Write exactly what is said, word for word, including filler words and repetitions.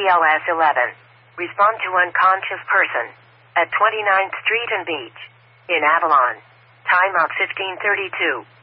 L S eleven. Respond to unconscious person at twenty-ninth Street and Beach in Avalon. Time out fifteen thirty-two.